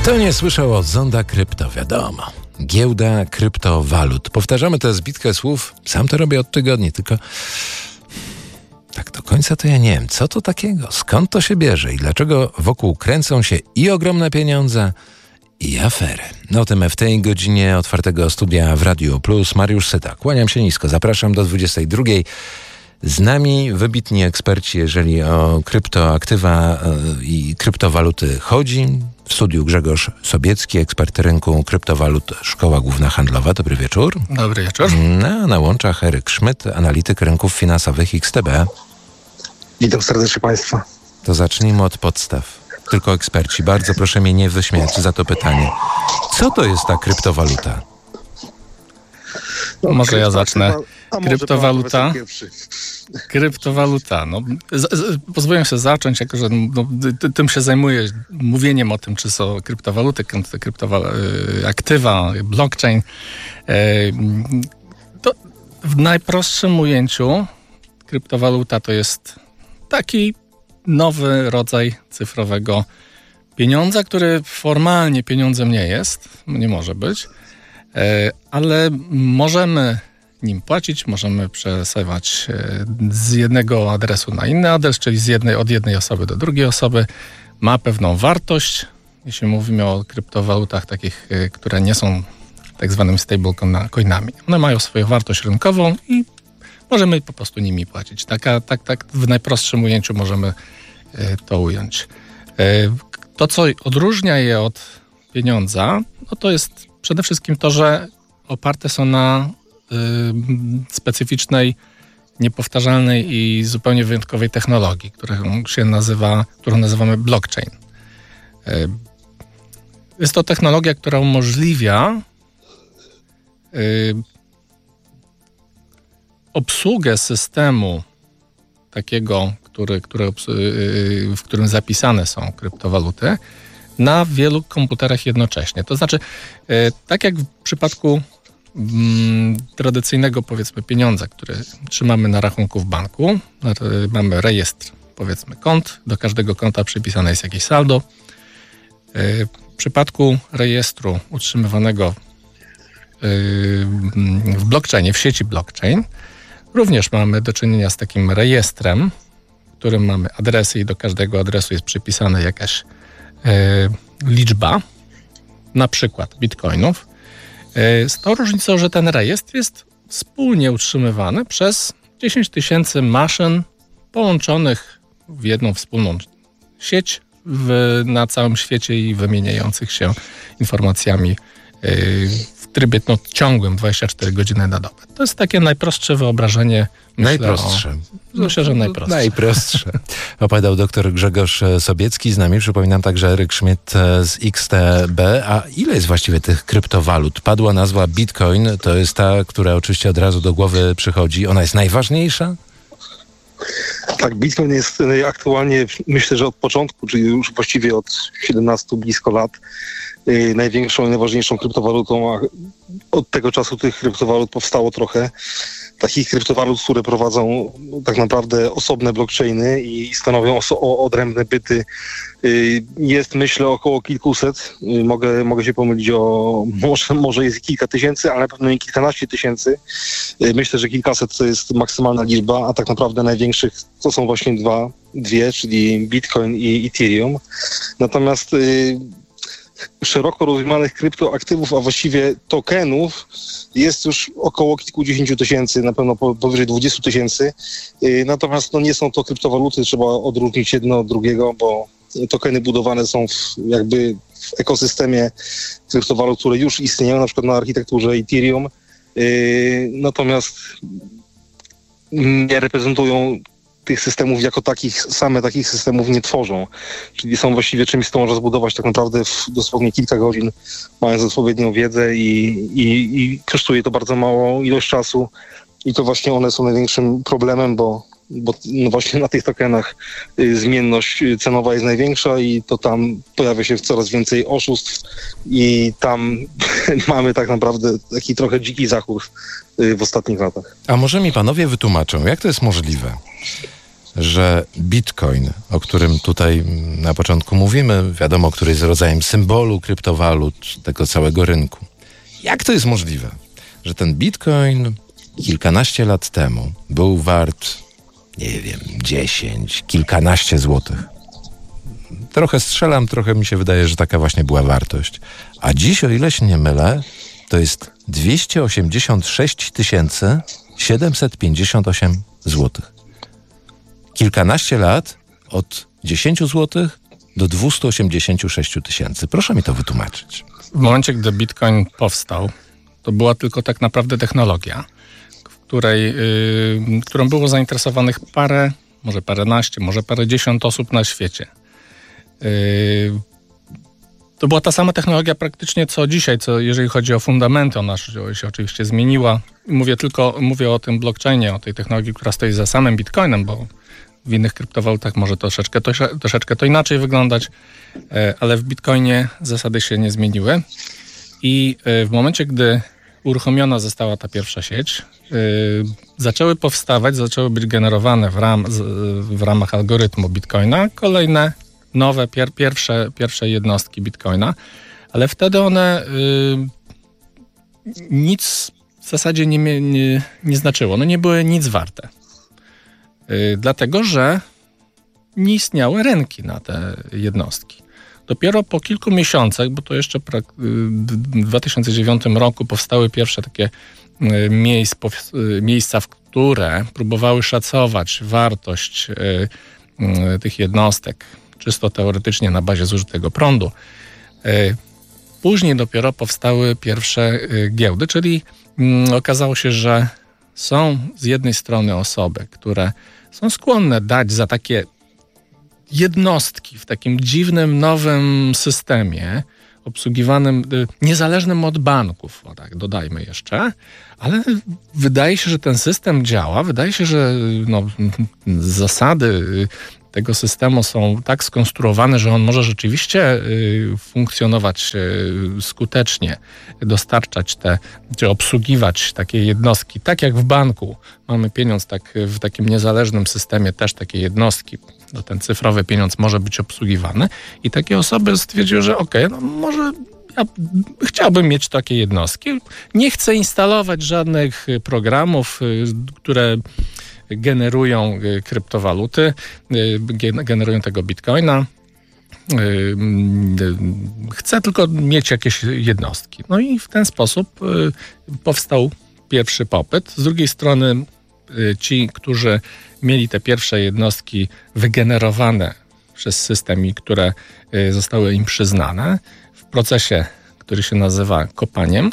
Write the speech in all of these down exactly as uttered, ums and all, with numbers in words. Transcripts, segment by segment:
Kto nie słyszał od Zonda Krypto, wiadomo. Giełda kryptowalut. Powtarzamy tę zbitkę słów. Sam to robię od tygodni, tylko tak do końca to ja nie wiem, co to takiego, skąd to się bierze i dlaczego wokół kręcą się i ogromne pieniądze, i afery. O tym w tej godzinie otwartego studia w Radio Plus. Mariusz Syta. Kłaniam się nisko. Zapraszam do dwudziestej drugiej. Z nami wybitni eksperci, jeżeli o kryptoaktywa i kryptowaluty chodzi. W studiu Grzegorz Sobiecki, ekspert rynku kryptowalut, Szkoła Główna Handlowa. Dobry wieczór. Dobry wieczór. Na, na łączach Eryk Szmyt, analityk rynków finansowych X T B. Witam serdecznie Państwa. To zacznijmy od podstaw. Tylko eksperci. Bardzo proszę mnie nie wyśmiać za to pytanie. Co to jest ta kryptowaluta? No, może ja zacznę. Kryptowaluta. Kryptowaluta. No, z, z, pozwolę sobie zacząć, jako że no, tym się zajmuję, mówieniem o tym, czy są kryptowaluty, kryptoaktywa, blockchain. To w najprostszym ujęciu kryptowaluta to jest taki nowy rodzaj cyfrowego pieniądza, który formalnie pieniądzem nie jest, nie może być, ale możemy nim płacić, możemy przesyłać z jednego adresu na inny adres, czyli z jednej, od jednej osoby do drugiej osoby. Ma pewną wartość, jeśli mówimy o kryptowalutach takich, które nie są tak zwanymi stablecoinami. One mają swoją wartość rynkową i możemy po prostu nimi płacić. Taka, tak, tak w najprostszym ujęciu możemy to ująć. To, co odróżnia je od pieniądza, no to jest przede wszystkim to, że oparte są na y, specyficznej, niepowtarzalnej i zupełnie wyjątkowej technologii, którą się nazywa, którą nazywamy blockchain. Y, jest to technologia, która umożliwia y, obsługę systemu takiego, który, który, w którym zapisane są kryptowaluty, na wielu komputerach jednocześnie. To znaczy, tak jak w przypadku mm, tradycyjnego, powiedzmy, pieniądza, który trzymamy na rachunku w banku, mamy rejestr, powiedzmy, kont, do każdego konta przypisane jest jakieś saldo. W przypadku rejestru utrzymywanego w blockchainie, w sieci blockchain, również mamy do czynienia z takim rejestrem, w którym mamy adresy i do każdego adresu jest przypisana jakaś e, liczba, na przykład bitcoinów. E, z tą różnicą, że ten rejestr jest wspólnie utrzymywany przez dziesięć tysięcy maszyn połączonych w jedną wspólną sieć w, na całym świecie i wymieniających się informacjami e, w trybie no, ciągłym dwadzieścia cztery godziny na dobę. To jest takie najprostsze wyobrażenie. Myślę, Najprostsze. O, myślę, że najprostsze. Najprostsze. Opowiadał doktor Grzegorz Sobiecki. Z nami, przypominam, także Eryk Szmyt z X T B. A ile jest właściwie tych kryptowalut? Padła nazwa Bitcoin. To jest ta, która oczywiście od razu do głowy przychodzi. Ona jest najważniejsza? Tak, Bitcoin jest aktualnie, myślę, że od początku, czyli już właściwie od siedemnastu blisko lat, yy, największą i najważniejszą kryptowalutą, a od tego czasu tych kryptowalut powstało trochę. Takich kryptowalut, które prowadzą tak naprawdę osobne blockchainy i stanowią oso- odrębne byty, yy, jest, myślę, około kilkuset. Yy, mogę, mogę się pomylić o, może, może jest kilka tysięcy, ale na pewno nie kilkanaście tysięcy. Yy, myślę, że kilkaset to jest maksymalna liczba, a tak naprawdę największych to są właśnie dwa, dwie, czyli Bitcoin i Ethereum. Natomiast yy, szeroko rozumianych kryptoaktywów, a właściwie tokenów jest już około kilkudziesięciu tysięcy, na pewno powyżej dwudziestu tysięcy. Natomiast no, nie są to kryptowaluty, trzeba odróżnić jedno od drugiego, bo tokeny budowane są w, jakby w ekosystemie kryptowalut, które już istnieją, na przykład na architekturze Ethereum. Natomiast nie reprezentują tych systemów jako takich, same takich systemów nie tworzą. Czyli są właściwie czymś, co można zbudować tak naprawdę w dosłownie kilka godzin, mając odpowiednią wiedzę i, i, i kosztuje to bardzo małą ilość czasu. I to właśnie one są największym problemem, bo, bo no właśnie na tych tokenach y, zmienność cenowa jest największa i to tam pojawia się coraz więcej oszustw i tam mamy tak naprawdę taki trochę dziki zachód y, w ostatnich latach. A może mi panowie wytłumaczą, jak to jest możliwe, że Bitcoin, o którym tutaj na początku mówimy, wiadomo, który jest rodzajem symbolu kryptowalut, tego całego rynku. Jak to jest możliwe, że ten Bitcoin kilkanaście lat temu był wart, nie wiem, dziesięć, kilkanaście złotych? Trochę strzelam, trochę mi się wydaje, że taka właśnie była wartość. A dziś, o ile się nie mylę, to jest dwieście osiemdziesiąt sześć tysięcy siedemset pięćdziesiąt osiem złotych. Kilkanaście lat od dziesięć złotych do dwieście osiemdziesiąt sześć tysięcy. Proszę mi to wytłumaczyć. W momencie, gdy Bitcoin powstał, to była tylko tak naprawdę technologia, w której, yy, którą było zainteresowanych parę, może paręnaście, może parędziesiąt osób na świecie. Yy, to była ta sama technologia praktycznie co dzisiaj, co jeżeli chodzi o fundamenty, ona się oczywiście zmieniła. Mówię tylko mówię o tym blockchainie, o tej technologii, która stoi za samym Bitcoinem, bo w innych kryptowalutach może troszeczkę to, troszeczkę to inaczej wyglądać, ale w Bitcoinie zasady się nie zmieniły. I w momencie, gdy uruchomiona została ta pierwsza sieć, zaczęły powstawać, zaczęły być generowane w, ram, w ramach algorytmu Bitcoina kolejne nowe, pier, pierwsze, pierwsze jednostki Bitcoina, ale wtedy one nic w zasadzie nie, nie, nie znaczyło. No nie były nic warte. Yy, dlatego, że nie istniały rynki na te jednostki. Dopiero po kilku miesiącach, bo to jeszcze pra- w dwa tysiące dziewiątym roku powstały pierwsze takie yy, miejsc, pow- miejsca, w które próbowały szacować wartość yy, yy, tych jednostek, czysto teoretycznie na bazie zużytego prądu. Yy, później dopiero powstały pierwsze yy, giełdy, czyli yy, okazało się, że są z jednej strony osoby, które są skłonne dać za takie jednostki w takim dziwnym, nowym systemie, obsługiwanym, niezależnym od banków, o tak, dodajmy jeszcze, ale wydaje się, że ten system działa, wydaje się, że no, zasady tego systemu są tak skonstruowane, że on może rzeczywiście funkcjonować skutecznie, dostarczać te, czy obsługiwać takie jednostki, tak jak w banku mamy pieniądz, tak w takim niezależnym systemie też takie jednostki, no ten cyfrowy pieniądz może być obsługiwany i takie osoby stwierdziły, że okej, okay, no może ja chciałbym mieć takie jednostki, nie chcę instalować żadnych programów, które generują kryptowaluty, generują tego Bitcoina. Chcę tylko mieć jakieś jednostki. No i w ten sposób powstał pierwszy popyt. Z drugiej strony ci, którzy mieli te pierwsze jednostki wygenerowane przez system i które zostały im przyznane w procesie, który się nazywa kopaniem,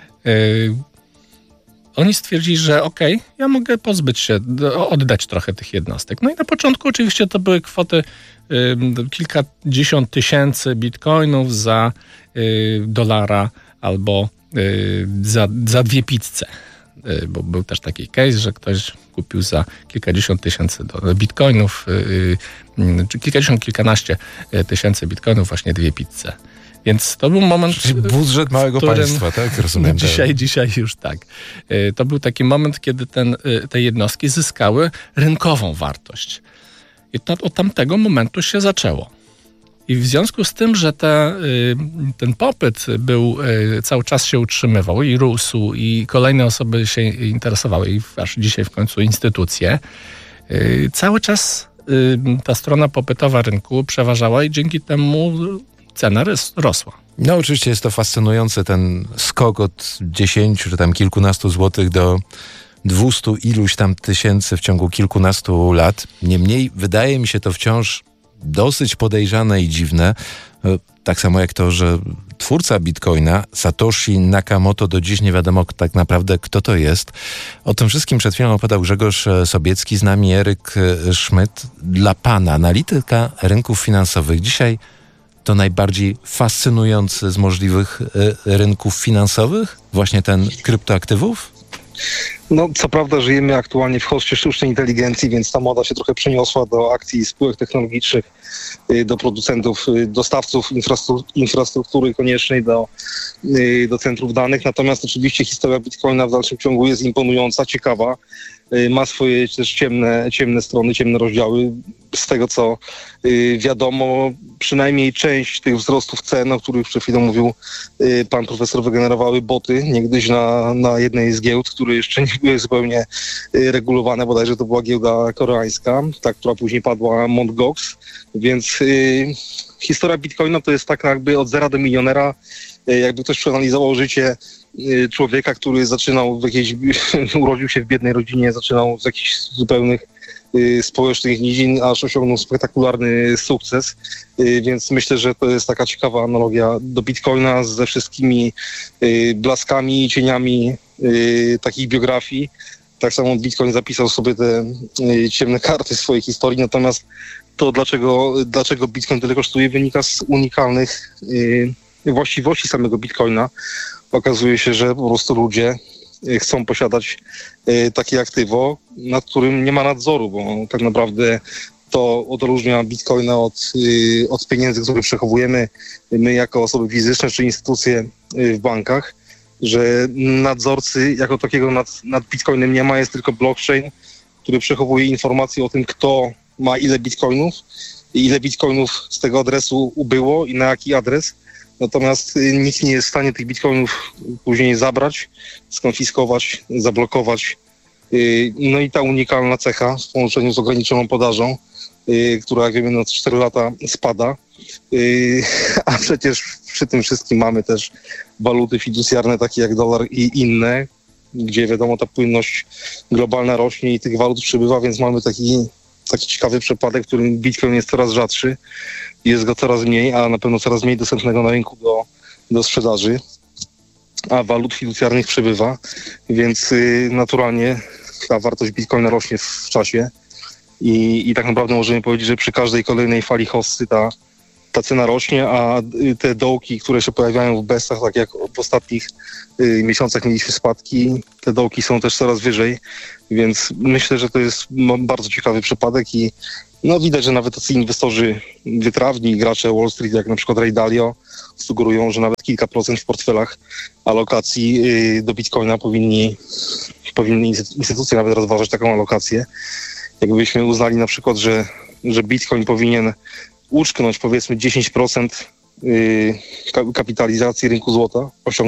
oni stwierdzili, że okej, okay, ja mogę pozbyć się, oddać trochę tych jednostek. No i na początku oczywiście to były kwoty y, kilkadziesiąt tysięcy bitcoinów za y, dolara albo y, za, za dwie pizze. Y, bo był też taki case, że ktoś kupił za kilkadziesiąt tysięcy bitcoinów, y, y, czy kilkadziesiąt, kilkanaście tysięcy bitcoinów właśnie dwie pizze. Więc to był moment... Czyli budżet małego państwa, tak? Rozumiem. Dzisiaj, dzisiaj już tak. To był taki moment, kiedy ten, te jednostki zyskały rynkową wartość. I to od tamtego momentu się zaczęło. I w związku z tym, że te, ten popyt był, cały czas się utrzymywał i rósł i kolejne osoby się interesowały i aż dzisiaj w końcu instytucje, cały czas ta strona popytowa rynku przeważała i dzięki temu cena rosła. No oczywiście jest to fascynujące, ten skok od dziesięciu czy tam kilkunastu złotych do dwustu iluś tam tysięcy w ciągu kilkunastu lat. Niemniej wydaje mi się to wciąż dosyć podejrzane i dziwne. Tak samo jak to, że twórca Bitcoina, Satoshi Nakamoto, do dziś nie wiadomo tak naprawdę, kto to jest. O tym wszystkim przed chwilą opowiadał Grzegorz Sobiecki, z nami Eryk Szmyt. Dla pana, analityka rynków finansowych, dzisiaj to najbardziej fascynujący z możliwych y, rynków finansowych? Właśnie ten kryptoaktywów? No, co prawda żyjemy aktualnie w hoście sztucznej inteligencji, więc ta moda się trochę przeniosła do akcji spółek technologicznych, y, do producentów, y, dostawców infrastru- infrastruktury koniecznej do, y, do centrów danych. Natomiast oczywiście historia Bitcoina w dalszym ciągu jest imponująca, ciekawa. ma swoje też ciemne, ciemne strony, ciemne rozdziały. Z tego, co wiadomo, przynajmniej część tych wzrostów cen, o których przed chwilą mówił pan profesor, wygenerowały boty niegdyś na, na jednej z giełd, które jeszcze nie były zupełnie regulowane, bodajże to była giełda koreańska, ta, która później padła Mt. Gox, więc y, historia Bitcoina to jest tak jakby od zera do milionera, y, jakby ktoś przeanalizował życie y, człowieka, który zaczynał w jakiejś, urodził się w biednej rodzinie, zaczynał z jakichś zupełnych y, społecznych nidzin, aż osiągnął spektakularny sukces, y, więc myślę, że to jest taka ciekawa analogia do Bitcoina ze wszystkimi y, blaskami i cieniami y, takich biografii. Tak samo Bitcoin zapisał sobie te y, ciemne karty swojej historii, natomiast to dlaczego, dlaczego Bitcoin tyle kosztuje, wynika z unikalnych y, właściwości samego Bitcoina. Okazuje się, że po prostu ludzie y, chcą posiadać y, takie aktywo, nad którym nie ma nadzoru, bo tak naprawdę to odróżnia Bitcoina od, y, od pieniędzy, które przechowujemy my jako osoby fizyczne czy instytucje y, w bankach, że nadzorcy jako takiego nad, nad Bitcoinem nie ma, jest tylko blockchain, który przechowuje informacje o tym, kto ma ile bitcoinów i ile bitcoinów z tego adresu ubyło i na jaki adres. Natomiast nikt nie jest w stanie tych bitcoinów później zabrać, skonfiskować, zablokować. No i ta unikalna cecha w połączeniu z ograniczoną podażą, która jak wiemy na cztery lata spada, a przecież przy tym wszystkim mamy też waluty fiducjarne takie jak dolar i inne, gdzie wiadomo ta płynność globalna rośnie i tych walut przybywa, więc mamy taki taki ciekawy przypadek, w którym Bitcoin jest coraz rzadszy, jest go coraz mniej, a na pewno coraz mniej dostępnego na rynku do, do sprzedaży, a walut fiducjarnych przybywa, więc y, naturalnie ta wartość Bitcoina rośnie w czasie i, i tak naprawdę możemy powiedzieć, że przy każdej kolejnej fali hossy ta, ta cena rośnie, a y, te dołki, które się pojawiają w bestach, tak jak w ostatnich y, miesiącach mieliśmy spadki, te dołki są też coraz wyżej, więc myślę, że to jest bardzo ciekawy przypadek i no widać, że nawet tacy inwestorzy wytrawni, gracze Wall Street, jak na przykład Ray Dalio, sugerują, że nawet kilka procent w portfelach alokacji y, do Bitcoina powinni, powinny instytucje nawet rozważać taką alokację. Jakbyśmy uznali na przykład, że, że Bitcoin powinien uczknąć powiedzmy dziesięć procent y, kapitalizacji rynku złota, osiągnąć